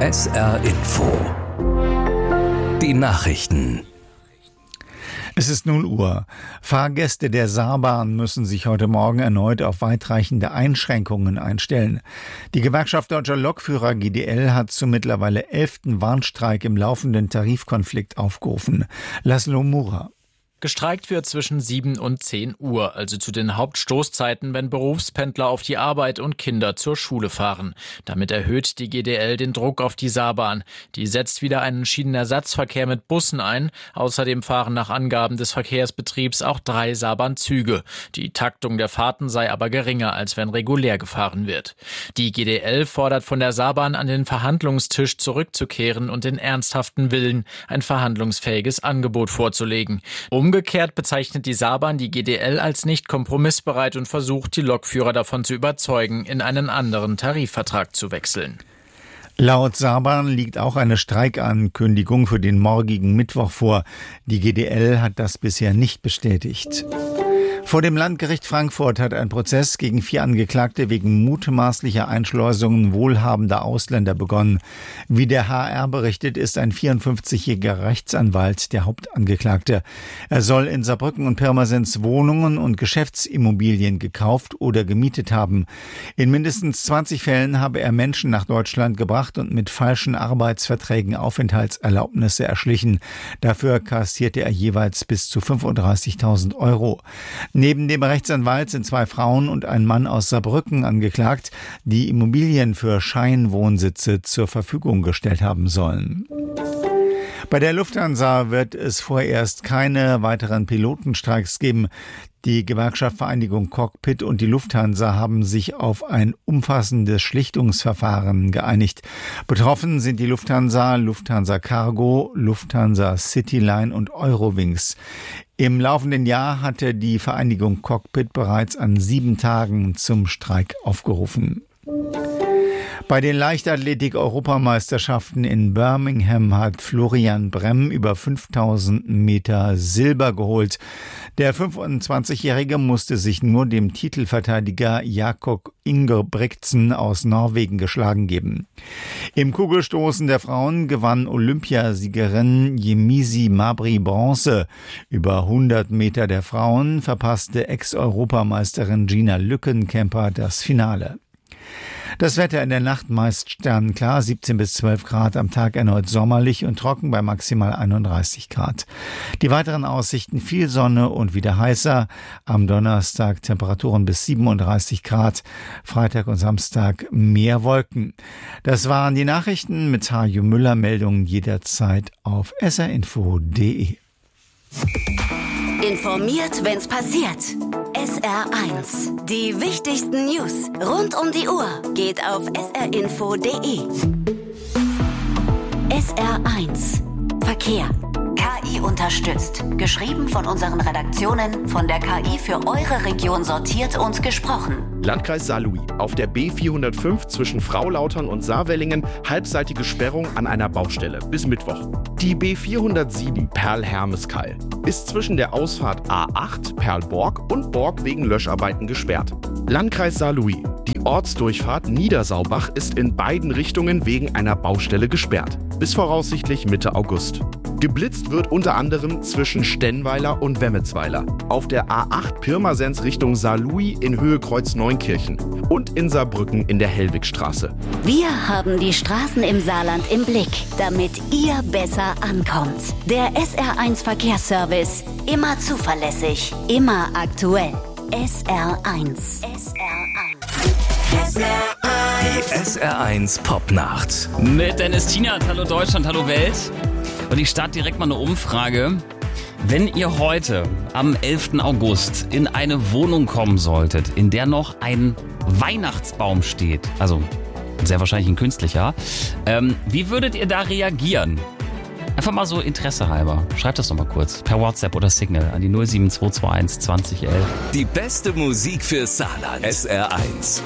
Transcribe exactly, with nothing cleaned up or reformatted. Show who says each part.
Speaker 1: S R Info. Die Nachrichten.
Speaker 2: Es ist null Uhr. Fahrgäste der Saarbahn müssen sich heute Morgen erneut auf weitreichende Einschränkungen einstellen. Die Gewerkschaft Deutscher Lokführer G D L hat zum mittlerweile elften Warnstreik im laufenden Tarifkonflikt aufgerufen. Laszlo Mura.
Speaker 3: Gestreikt wird zwischen sieben und zehn Uhr, also zu den Hauptstoßzeiten, wenn Berufspendler auf die Arbeit und Kinder zur Schule fahren. Damit erhöht die G D L den Druck auf die Saarbahn. Die setzt wieder einen Schienenersatzverkehr mit Bussen ein. Außerdem fahren nach Angaben des Verkehrsbetriebs auch drei Saarbahn-Züge. Die Taktung der Fahrten sei aber geringer, als wenn regulär gefahren wird. Die G D L fordert von der Saarbahn, an den Verhandlungstisch zurückzukehren und den ernsthaften Willen, ein verhandlungsfähiges Angebot vorzulegen. Umgekehrt bezeichnet die Saarbahn die G D L als nicht kompromissbereit und versucht, die Lokführer davon zu überzeugen, in einen anderen Tarifvertrag zu wechseln.
Speaker 2: Laut Saarbahn liegt auch eine Streikankündigung für den morgigen Mittwoch vor. Die G D L hat das bisher nicht bestätigt. Vor dem Landgericht Frankfurt hat ein Prozess gegen vier Angeklagte wegen mutmaßlicher Einschleusungen wohlhabender Ausländer begonnen. Wie der H R berichtet, ist ein vierundfünfzigjähriger Rechtsanwalt der Hauptangeklagte. Er soll in Saarbrücken und Pirmasens Wohnungen und Geschäftsimmobilien gekauft oder gemietet haben. In mindestens zwanzig Fällen habe er Menschen nach Deutschland gebracht und mit falschen Arbeitsverträgen Aufenthaltserlaubnisse erschlichen. Dafür kassierte er jeweils bis zu fünfunddreißigtausend Euro. Neben dem Rechtsanwalt sind zwei Frauen und ein Mann aus Saarbrücken angeklagt, die Immobilien für Scheinwohnsitze zur Verfügung gestellt haben sollen. Bei der Lufthansa wird es vorerst keine weiteren Pilotenstreiks geben. Die Gewerkschaft Vereinigung Cockpit und die Lufthansa haben sich auf ein umfassendes Schlichtungsverfahren geeinigt. Betroffen sind die Lufthansa, Lufthansa Cargo, Lufthansa Cityline und Eurowings. Im laufenden Jahr hatte die Vereinigung Cockpit bereits an sieben Tagen zum Streik aufgerufen. Bei den Leichtathletik-Europameisterschaften in Birmingham hat Florian Bremm über fünftausend Meter Silber geholt. Der fünfundzwanzigjährige musste sich nur dem Titelverteidiger Jakob Ingebrigtsen aus Norwegen geschlagen geben. Im Kugelstoßen der Frauen gewann Olympiasiegerin Yemisi Mabry Bronze. Über hundert Meter der Frauen verpasste Ex-Europameisterin Gina Lückenkämper das Finale. Das Wetter in der Nacht meist sternenklar, siebzehn bis zwölf Grad, am Tag erneut sommerlich und trocken bei maximal einunddreißig Grad. Die weiteren Aussichten: viel Sonne und wieder heißer. Am Donnerstag Temperaturen bis siebenunddreißig Grad. Freitag und Samstag mehr Wolken. Das waren die Nachrichten mit Hajo Müller. Meldungen jederzeit auf s r info punkt d e.
Speaker 4: Informiert, wenn's passiert. S R eins. Die wichtigsten News rund um die Uhr geht auf s r info punkt d e. S R eins. Verkehr. K I unterstützt. Geschrieben von unseren Redaktionen, von der K I für eure Region sortiert und gesprochen.
Speaker 5: Landkreis Saarlouis. Auf der B vierhundertfünf zwischen Fraulautern und Saarwellingen halbseitige Sperrung an einer Baustelle bis Mittwoch. Die B vierhundertsieben Perl-Hermeskeil ist zwischen der Ausfahrt A acht Perl-Borg und Borg wegen Löscharbeiten gesperrt. Landkreis Saarlouis. Die Ortsdurchfahrt Niedersaubach ist in beiden Richtungen wegen einer Baustelle gesperrt. Bis voraussichtlich Mitte August. Geblitzt wird unter anderem zwischen Stennweiler und Wemmetsweiler, auf der A acht Pirmasens Richtung Saarlouis in Höhe Kreuz Neunkirchen und in Saarbrücken in der Hellwigstraße.
Speaker 4: Wir haben die Straßen im Saarland im Blick, damit ihr besser ankommt. Der S R eins Verkehrsservice, immer zuverlässig, immer aktuell. S R eins. S R eins.
Speaker 1: S R eins. Die S R eins Popnacht.
Speaker 6: Mit Dennis Tienert. Hallo Deutschland, hallo Welt. Und ich starte direkt mal eine Umfrage. Wenn ihr heute am elften August in eine Wohnung kommen solltet, in der noch ein Weihnachtsbaum steht, also sehr wahrscheinlich ein künstlicher, ähm, wie würdet ihr da reagieren? Einfach mal so Interesse halber. Schreibt das doch mal kurz per WhatsApp oder Signal an die null sieben zwei zwei eins zwanzig elf.
Speaker 1: Die beste Musik für Saarland. S R eins.